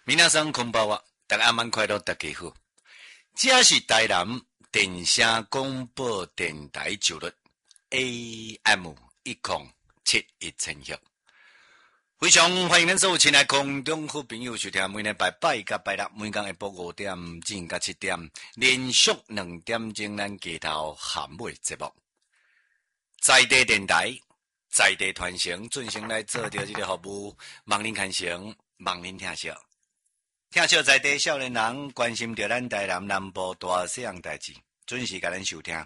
皆さんこんばんは，大家晚快乐，大家好。这是台南电声广播电台九律 AM1071千赫，非常欢迎咱所有亲爱空中好朋友收听每礼拜拜甲拜六每天下晡5点至到7点，连续2点钟咱街头咸尾节目，在地电台。在地传承，准时来做着这个服务，望您看成，望您听惜。听惜在地少年人关心着咱台南南部大小样代志，准时甲咱收听。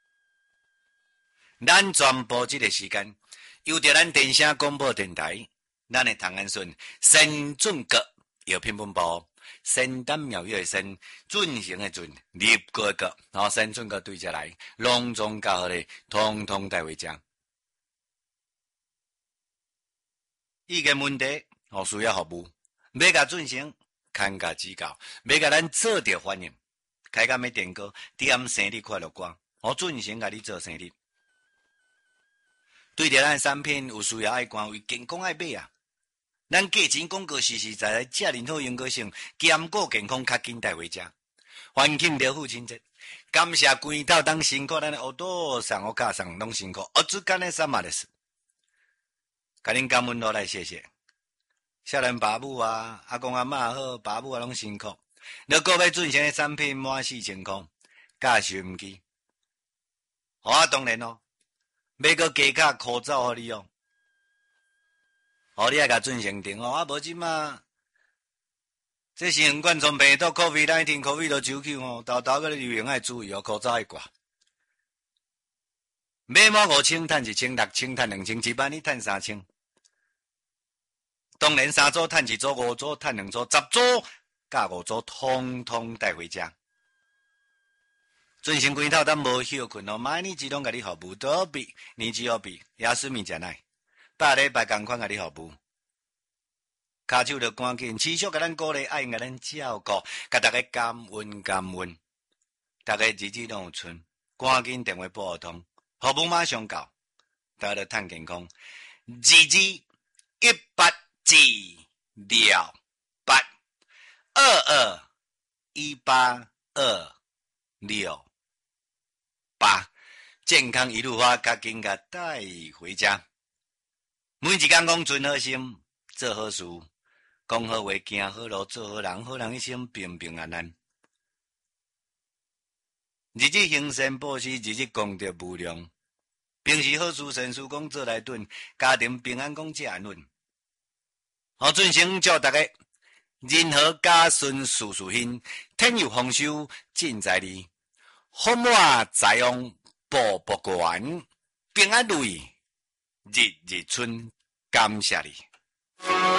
咱全部这个时间，由着咱电声广播电台，咱的唐安顺先准阁药品本部，仙丹妙药的仙，准行的准，立国阁，然后先准阁对着来，隆重教好的，通通带回家。意见问题，需要服务，要甲准成，看甲指教，要甲咱做着反应，开讲要电歌，点生日快乐歌，准成甲你做生日。对着咱产品有需要爱关为健康爱买啊，咱价钱广告实实在在，遮尔好用个性，兼顾健康，较紧带回家。欢庆着父亲节，感谢规头当辛苦咱的学徒上、家上拢辛苦，主干的什么的事。甲恁感恩落来谢谢，少年爸母啊，阿公阿嬷好，爸母啊拢辛苦。若个要准成的产品满4千块，价收唔记。当然要个加卡口罩互你用，你爱甲准成定无即马，这新型冠状病毒 COVID-19 COVID-19豆豆个流行爱注意口罩爱挂。买满5,000赚1,000 ，6,000赚2,000，1万你赚3,000。当然3组赚1组，5组赚2组，10组加5组，通通带回家。准成规头咱无休困哦，每年只拢甲你服务，多比年纪好比，也顺便食奶，百礼拜同款甲你服务。骹手着赶紧，持续甲咱鼓励，爱甲咱照顾，甲大家感恩感恩，大家日子拢有剩，赶紧电话拨通，服务马上到，大家着趁健康。2218至221828，健康一路花，较紧甲带回家。每一天讲存好心，做好事，讲好话，行好路，做好人，好人一生平平安安。日日行善报施，日日功德无量。平时好事善事讲做来顿，家庭平安讲这安稳。准成祝大家人和家顺，事事兴，天有丰收尽在你，福满财旺步步悬，平安如意日日春，感谢你。